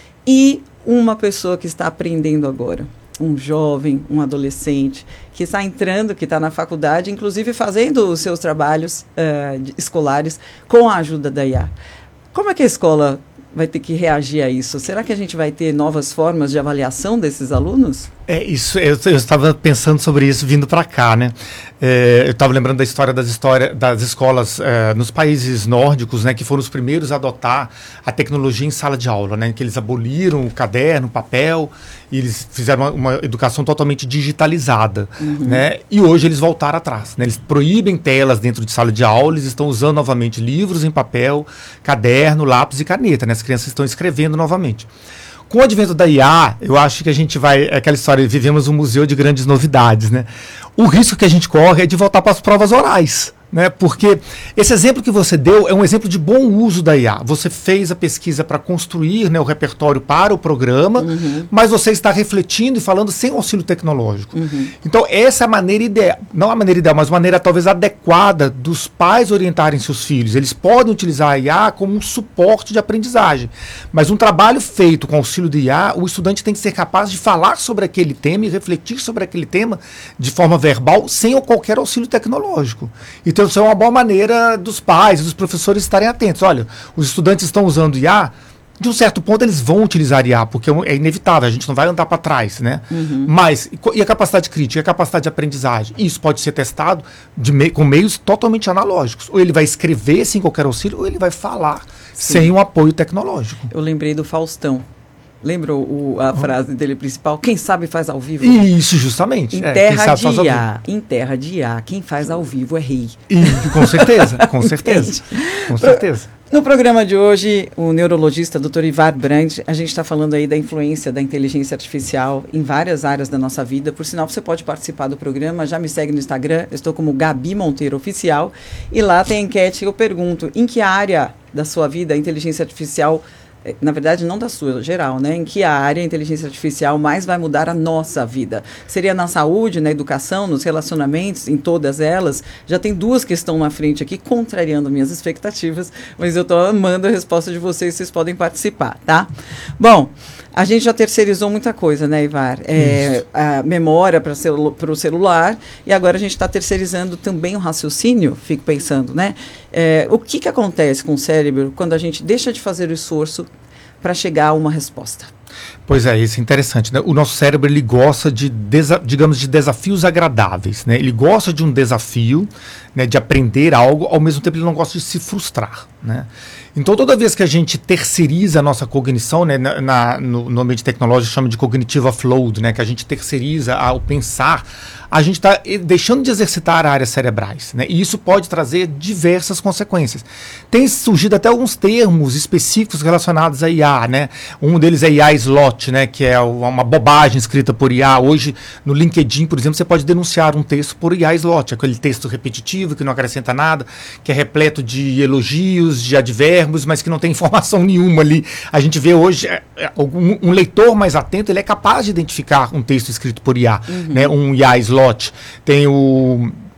E uma pessoa que está aprendendo agora, um jovem, um adolescente, que está entrando, que está na faculdade, inclusive fazendo os seus trabalhos uh, de, escolares com a ajuda da I A. Como é que a escola vai ter que reagir a isso? Será que a gente vai ter novas formas de avaliação desses alunos? É isso, eu, eu estava pensando sobre isso vindo para cá, né? É, eu estava lembrando da história das, história, das escolas é, nos países nórdicos, né? Que foram os primeiros a adotar a tecnologia em sala de aula, né? Que eles aboliram o caderno, o papel, e eles fizeram uma, uma educação totalmente digitalizada, uhum. né? E hoje eles voltaram atrás, né? Eles proíbem telas dentro de sala de aula, eles estão usando novamente livros em papel, caderno, lápis e caneta, né? As crianças estão escrevendo novamente. Com o advento da I A, eu acho que a gente vai... É aquela história, vivemos um museu de grandes novidades, né? O risco que a gente corre é de voltar para as provas orais, né? Porque esse exemplo que você deu é um exemplo de bom uso da I A. Você fez a pesquisa para construir, né, o repertório para o programa, uhum. mas você está refletindo e falando sem auxílio tecnológico. Uhum. Então, essa é a maneira ideal, não a maneira ideal, mas a maneira talvez adequada dos pais orientarem seus filhos. Eles podem utilizar a I A como um suporte de aprendizagem, mas um trabalho feito com auxílio de I A, o estudante tem que ser capaz de falar sobre aquele tema e refletir sobre aquele tema de forma verbal, sem qualquer auxílio tecnológico. Então, isso é uma boa maneira dos pais e dos professores estarem atentos. Olha, os estudantes estão usando I A, de um certo ponto eles vão utilizar I A, porque é inevitável, a gente não vai andar para trás, né? Uhum. Mas, e a capacidade crítica, e a capacidade de aprendizagem? Isso pode ser testado de me, com meios totalmente analógicos. Ou ele vai escrever sem qualquer auxílio, ou ele vai falar Sim. sem um apoio tecnológico. Eu lembrei do Faustão. Lembra o, a frase dele principal? Quem sabe faz ao vivo? Isso, justamente. Em é, terra de I A, em terra de I A, quem faz ao vivo é rei. E, com certeza, com certeza. Com certeza. No programa de hoje, o neurologista doutor Ivar Brand, a gente está falando aí da influência da inteligência artificial em várias áreas da nossa vida. Por sinal, você pode participar do programa, já me segue no Instagram, eu estou como Gabi Monteiro Oficial, e lá tem a enquete que eu pergunto, em que área da sua vida a inteligência artificial, na verdade não da sua, geral, né? Em que área a inteligência artificial mais vai mudar a nossa vida? Seria na saúde, na educação, nos relacionamentos, em todas elas? Já tem duas que estão na frente aqui, contrariando minhas expectativas, mas eu estou amando a resposta de vocês, vocês podem participar, tá? Bom, a gente já terceirizou muita coisa, né, Ivar? É, a memória para celu o celular, e agora a gente está terceirizando também o raciocínio, fico pensando, né? É, o que, que acontece com o cérebro quando a gente deixa de fazer o esforço para chegar a uma resposta? Pois é, isso é interessante, né? O nosso cérebro, ele gosta de, digamos, de desafios agradáveis, né? Ele gosta de um desafio, né, de aprender algo, ao mesmo tempo ele não gosta de se frustrar, né? Então, toda vez que a gente terceiriza a nossa cognição, né, na, na, no, no ambiente tecnológico chama de cognitive offload, né, que a gente terceiriza ao pensar, a gente está deixando de exercitar áreas cerebrais, né, e isso pode trazer diversas consequências. Tem surgido até alguns termos específicos relacionados a I A, né? Um deles é I A slot, né, que é uma bobagem escrita por I A. Hoje, no LinkedIn, por exemplo, você pode denunciar um texto por I A slot, aquele texto repetitivo que não acrescenta nada, que é repleto de elogios, de advérbios, mas que não tem informação nenhuma ali. A gente vê hoje, um, um leitor mais atento, ele é capaz de identificar um texto escrito por I A, uhum. né, um I A slot. Tem o...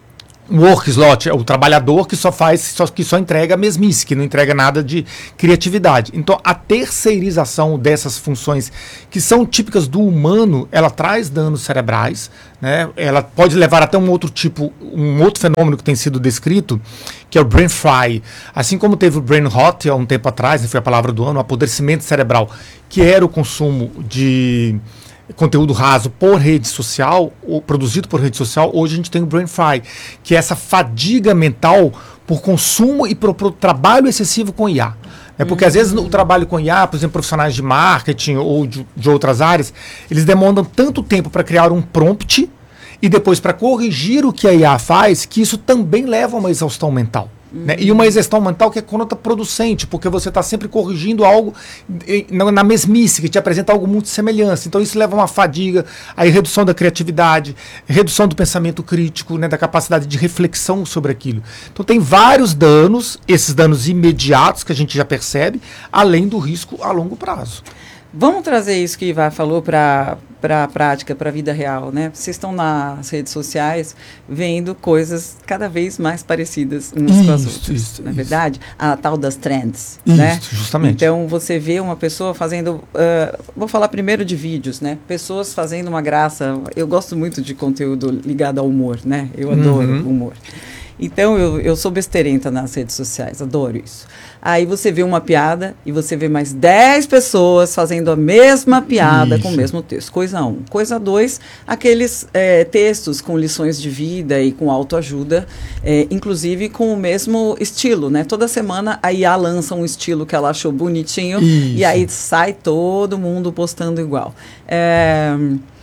um work slot, é o trabalhador que só faz, só, que só entrega a mesmice, que não entrega nada de criatividade. Então, a terceirização dessas funções que são típicas do humano, ela traz danos cerebrais, né? Ela pode levar até um outro tipo, um outro fenômeno que tem sido descrito, que é o brain fry. Assim como teve o brain rot há um tempo atrás, né, foi a palavra do ano, o apodrecimento cerebral, que era o consumo de conteúdo raso por rede social, ou produzido por rede social. Hoje a gente tem o brain fry, que é essa fadiga mental por consumo e por, por trabalho excessivo com I A. É porque, às vezes, o trabalho com I A, por exemplo, profissionais de marketing ou de, de outras áreas, eles demandam tanto tempo para criar um prompt e depois para corrigir o que a I A faz, que isso também leva a uma exaustão mental. Uhum. Né? E uma exaustão mental que é contraproducente, porque você está sempre corrigindo algo na, na mesmice, que te apresenta algo muito semelhante. Então isso leva a uma fadiga, a redução da criatividade, redução do pensamento crítico, né, da capacidade de reflexão sobre aquilo. Então tem vários danos, esses danos imediatos que a gente já percebe, além do risco a longo prazo. Vamos trazer isso que Ivar falou para para a prática, para a vida real, né? Vocês estão nas redes sociais vendo coisas cada vez mais parecidas umas isso, com as outras, isso, na verdade? A tal das trends, isso, né? Justamente. Então, você vê uma pessoa fazendo... Uh, vou falar primeiro de vídeos, né? Pessoas fazendo uma graça. Eu gosto muito de conteúdo ligado ao humor, né? Eu adoro uhum. humor. Então, eu, eu sou besteirenta nas redes sociais, adoro isso. Aí você vê uma piada e você vê mais dez pessoas fazendo a mesma piada isso. com o mesmo texto. Coisa um. Coisa dois, aqueles é, textos com lições de vida e com autoajuda, é, inclusive com o mesmo estilo, né? Toda semana a I A lança um estilo que ela achou bonitinho isso. e aí sai todo mundo postando igual. É...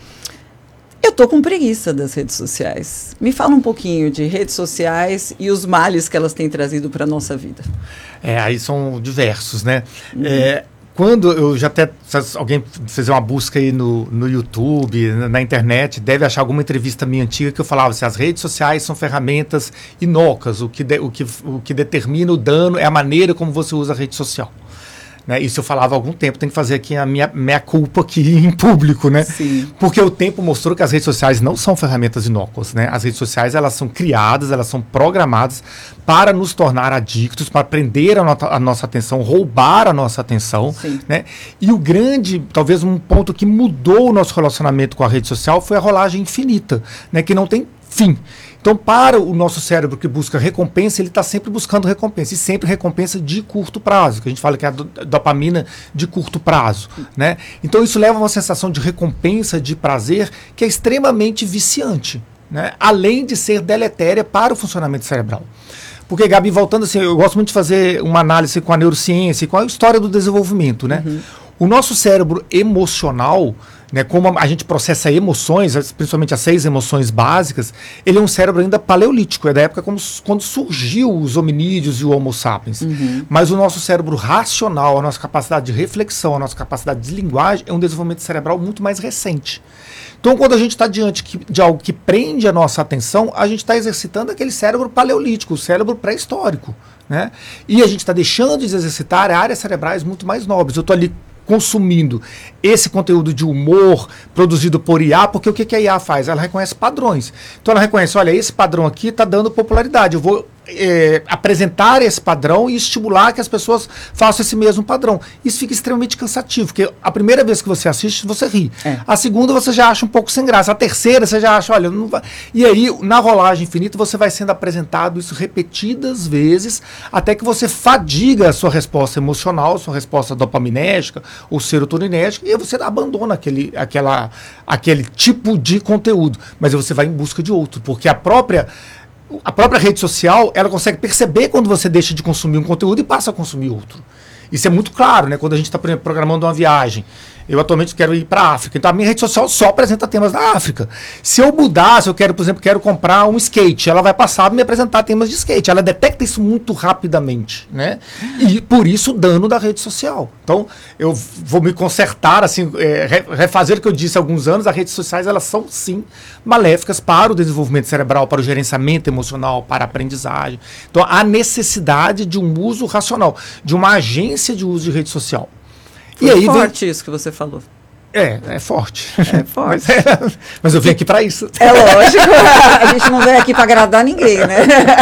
Eu tô com preguiça das redes sociais. Me fala um pouquinho de redes sociais e os males que elas têm trazido para a nossa vida. É, aí são diversos, né? Uhum. É, quando eu já até, se alguém fizer uma busca aí no, no YouTube, na, na internet, deve achar alguma entrevista minha antiga que eu falava assim, as redes sociais são ferramentas inócuas, o que, de, o, que, o que determina o dano é a maneira como você usa a rede social. Né? Isso eu falava há algum tempo, tem que fazer aqui a minha, minha culpa aqui em público, né? Sim. Porque o tempo mostrou que as redes sociais não são ferramentas inócuas, né? As redes sociais, elas são criadas, elas são programadas para nos tornar adictos, para prender a, no, a nossa atenção, roubar a nossa atenção, Sim. né? E o grande, talvez um ponto que mudou o nosso relacionamento com a rede social foi a rolagem infinita, né? Que não tem fim. Então, para o nosso cérebro que busca recompensa, ele está sempre buscando recompensa, e sempre recompensa de curto prazo, que a gente fala que é a do, dopamina de curto prazo, né? Então, isso leva a uma sensação de recompensa, de prazer, que é extremamente viciante, né? Além de ser deletéria para o funcionamento cerebral. Porque, Gabi, voltando assim, eu gosto muito de fazer uma análise com a neurociência, com a história do desenvolvimento, né? Uhum. O nosso cérebro emocional, né, como a gente processa emoções, principalmente as seis emoções básicas, ele é um cérebro ainda paleolítico, é da época como, quando surgiu os hominídeos e o Homo sapiens. Uhum. Mas o nosso cérebro racional, a nossa capacidade de reflexão, a nossa capacidade de linguagem é um desenvolvimento cerebral muito mais recente. Então, quando a gente está diante que, de algo que prende a nossa atenção, a gente está exercitando aquele cérebro paleolítico, o cérebro pré-histórico, né? E a gente está deixando de exercitar áreas cerebrais muito mais nobres. Eu estou ali consumindo esse conteúdo de humor produzido por I A, porque o que, que a I A faz? Ela reconhece padrões. Então ela reconhece, olha, esse padrão aqui está dando popularidade, eu vou é, apresentar esse padrão e estimular que as pessoas façam esse mesmo padrão. Isso fica extremamente cansativo, porque a primeira vez que você assiste, você ri. É. A segunda você já acha um pouco sem graça. A terceira você já acha, olha, não vai... E aí, na rolagem infinita, você vai sendo apresentado isso repetidas vezes, até que você fadiga a sua resposta emocional, sua resposta dopaminérgica ou serotoninérgica, e você abandona aquele, aquela, aquele tipo de conteúdo. Mas você vai em busca de outro, porque a própria... A própria rede social, ela consegue perceber quando você deixa de consumir um conteúdo e passa a consumir outro. Isso é muito claro, né? Quando a gente está programando uma viagem. Eu atualmente quero ir para a África, então a minha rede social só apresenta temas da África. Se eu mudar, se eu quero, por exemplo, quero comprar um skate, ela vai passar a me apresentar temas de skate. Ela detecta isso muito rapidamente, né? E por isso o dano da rede social. Então, eu vou me consertar, assim, é, refazer o que eu disse há alguns anos, as redes sociais, elas são, sim, maléficas para o desenvolvimento cerebral, para o gerenciamento emocional, para a aprendizagem. Então, há necessidade de um uso racional, de uma agência de uso de rede social. Foi e aí forte vem... isso que você falou. É, é forte. É forte. Mas, é, mas eu vim aqui para isso. É lógico. A gente não veio aqui para agradar ninguém, né?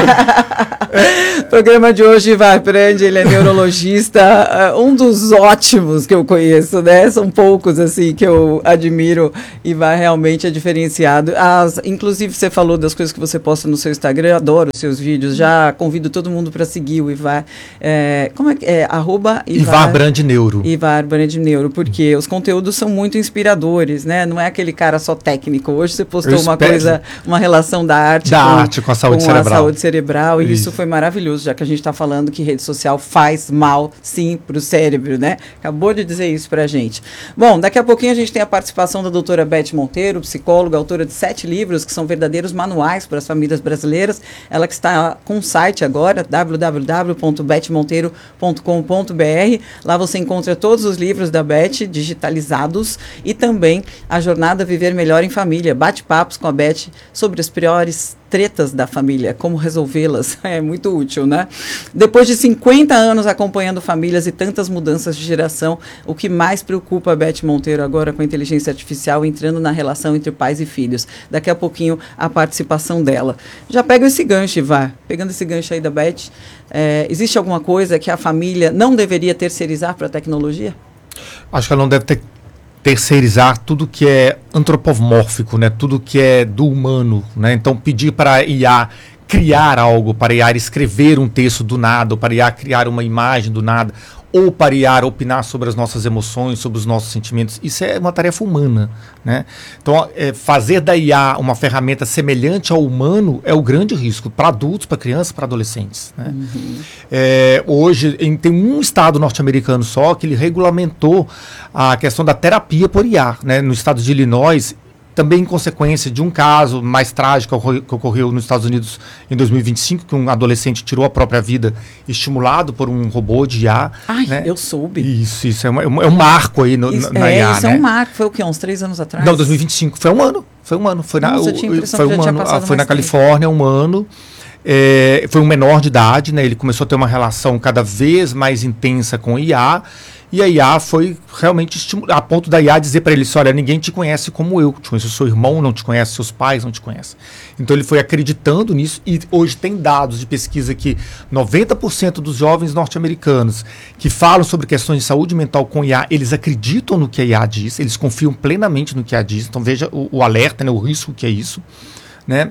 O programa de hoje, Ivar Prandi, ele é neurologista, um dos ótimos que eu conheço, né? São poucos, assim, que eu admiro. Ivar realmente é diferenciado. As, inclusive, você falou das coisas que você posta no seu Instagram, eu adoro os seus vídeos. Já convido todo mundo para seguir o Ivar. É, como é que é? Arroba Ivar, Ivar Prandi Neuro. Ivar Prandi Neuro, porque os conteúdos são muito inspiradores, né? Não é aquele cara só técnico. Hoje você postou Eu uma espero. coisa, uma relação da arte, Da com, arte com a saúde com cerebral. a saúde cerebral, e isso Isso. foi maravilhoso, já que a gente está falando que rede social faz mal, sim, para o cérebro, né? Acabou de dizer isso pra gente. Bom, daqui a pouquinho a gente tem a participação da doutora Beth Monteiro, psicóloga, autora de sete livros, que são verdadeiros manuais para as famílias brasileiras. Ela que está com o site agora, w w w ponto beth monteiro ponto com ponto b r. Lá você encontra todos os livros da Beth digitalizados e também a jornada Viver Melhor em Família, bate-papos com a Beth sobre as piores tretas da família, como resolvê-las. É muito útil, né? Depois de cinquenta anos acompanhando famílias e tantas mudanças de geração, o que mais preocupa a Beth Monteiro agora com a inteligência artificial entrando na relação entre pais e filhos. Daqui a pouquinho a participação dela. Já pega esse gancho, Ivar. Pegando esse gancho aí da Beth, é, existe alguma coisa que a família não deveria terceirizar para a tecnologia? Acho que ela não deve ter terceirizar tudo que é antropomórfico, né? Tudo que é do humano, né? Então pedir para a I A criar algo, para a I A escrever um texto do nada, ou para a I A criar uma imagem do nada, ou para a I A opinar sobre as nossas emoções, sobre os nossos sentimentos, isso é uma tarefa humana, né? Então é, fazer da I A uma ferramenta semelhante ao humano é o grande risco para adultos, para crianças, para adolescentes, né? Uhum. É, hoje em, tem um estado norte-americano só que ele regulamentou a questão da terapia por I A, né? No estado de Illinois, também em consequência de um caso mais trágico que ocorreu nos Estados Unidos em dois mil e vinte e cinco, que um adolescente tirou a própria vida estimulado por um robô de I A. Ai, né? eu soube. Isso, isso é, uma, é um marco aí no, isso, na é, I A, isso né? é um marco. Foi o quê? Uns três anos atrás? Não, dois mil e vinte e cinco. Foi um ano. Foi um ano. Foi na, Nossa, o, eu tinha a impressão foi que um já tinha ano, passado foi na mais tempo. Califórnia, um ano. É, foi um menor de idade, né? Ele começou a ter uma relação cada vez mais intensa com I A. E a I A foi realmente estimulada, a ponto da I A dizer para ele, olha, ninguém te conhece como eu te conheço, seu irmão não te conhece, seus pais não te conhecem. Então ele foi acreditando nisso, e hoje tem dados de pesquisa que noventa por cento dos jovens norte-americanos que falam sobre questões de saúde mental com I A, eles acreditam no que a I A diz, eles confiam plenamente no que a I A diz. Então veja o, o alerta, né, o risco que é isso, né?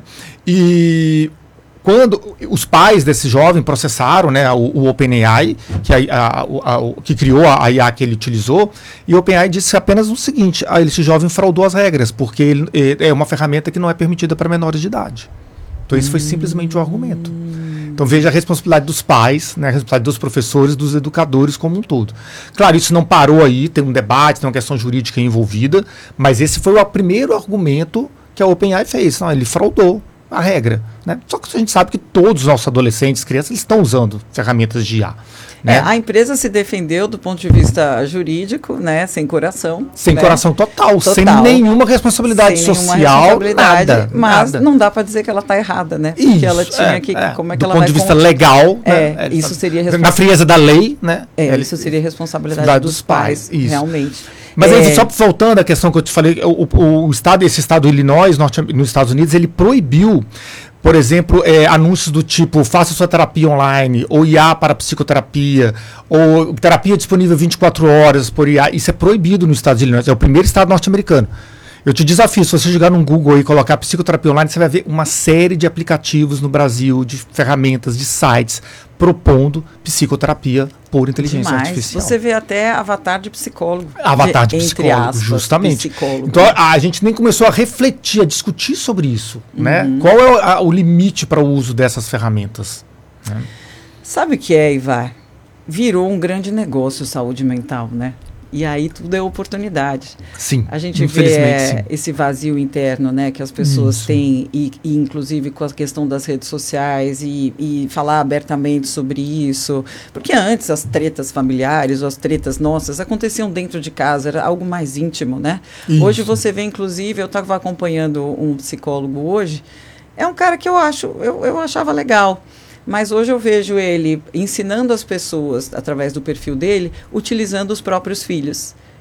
E quando os pais desse jovem processaram, né, o, o OpenAI, que, a, a, a, que criou a I A que ele utilizou, e o OpenAI disse apenas o seguinte: ah, esse jovem fraudou as regras, porque ele, é uma ferramenta que não é permitida para menores de idade. Então esse hum. foi simplesmente o argumento. Então veja a responsabilidade dos pais, né, a responsabilidade dos professores, dos educadores como um todo. Claro, isso não parou aí, tem um debate, tem uma questão jurídica envolvida, mas esse foi o primeiro argumento que a OpenAI fez. Não, ele fraudou a regra, né? Só que a gente sabe que todos os nossos adolescentes, crianças, eles estão usando ferramentas de I A. Né? É, a empresa se defendeu do ponto de vista jurídico, né? Sem coração. Sem né? coração total, total, sem nenhuma responsabilidade sem social, nenhuma responsabilidade, nada. Mas nada. não dá para dizer que ela está errada, né? Isso, Porque ela tinha é, que, é. como é que do ela ponto vai de vista con... legal, é, né? isso seria responsa... na frieza da lei, né? É, Ele... isso seria responsabilidade dos, dos pais, pais realmente. Mas é... aí, só voltando à questão que eu te falei, o, o, o estado, esse estado de Illinois, norte, nos Estados Unidos, ele proibiu, por exemplo, é, anúncios do tipo, faça sua terapia online, ou I A para psicoterapia, ou terapia disponível vinte e quatro horas por I A. Isso é proibido no estado de Illinois, é o primeiro estado norte-americano. Eu te desafio, se você jogar no Google e colocar psicoterapia online, você vai ver uma série de aplicativos no Brasil, de ferramentas, de sites, propondo psicoterapia por inteligência Demais. artificial. Você vê até avatar de psicólogo. Avatar de, de entre psicólogo, aspas, justamente. Psicólogo. Então a, a gente nem começou a refletir, a discutir sobre isso. Uhum. Né? Qual é o, a, o limite para o uso dessas ferramentas? Né? Sabe o que é, Ivar? Virou um grande negócio saúde mental, né? E aí tudo é oportunidade. Sim, a gente vê é, esse vazio interno, né, que as pessoas Isso. têm, e, e inclusive com a questão das redes sociais, e, e falar abertamente sobre isso. Porque antes as tretas familiares, ou as tretas nossas, aconteciam dentro de casa, era algo mais íntimo, né? Isso. Hoje você vê, inclusive, eu estava acompanhando um psicólogo hoje, é um cara que eu acho, eu, eu achava legal. Mas hoje eu vejo ele ensinando as pessoas, através do perfil dele, utilizando os próprios filhos.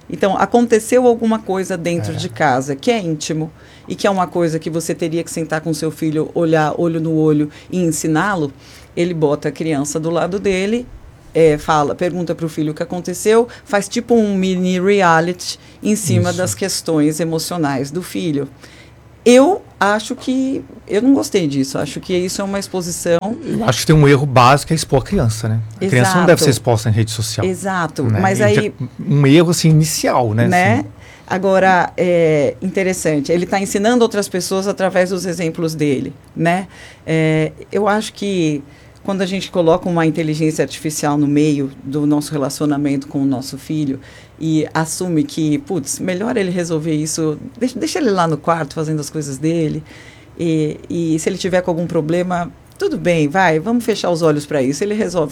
Então, aconteceu alguma coisa dentro É. de casa que é íntimo e que é uma coisa que você teria que sentar com seu filho, olhar olho no olho e ensiná-lo, ele bota a criança do lado dele, é, fala, pergunta para o filho o que aconteceu, faz tipo um mini reality em cima Isso. das questões emocionais do filho. Eu acho que... Eu não gostei disso. Acho que isso é uma exposição... Eu acho que tem um erro básico, é expor a criança, né? A criança não Exato. deve ser exposta em rede social. Exato. Né? Mas E aí... já- Um erro, assim, inicial, né? né? Assim. Agora, é interessante, ele está ensinando outras pessoas através dos exemplos dele, né? É, eu acho que quando a gente coloca uma inteligência artificial no meio do nosso relacionamento com o nosso filho e assume que, putz, melhor ele resolver isso, deixa, deixa ele lá no quarto fazendo as coisas dele, e, e se ele tiver com algum problema, tudo bem, vai, vamos fechar os olhos para isso, ele resolve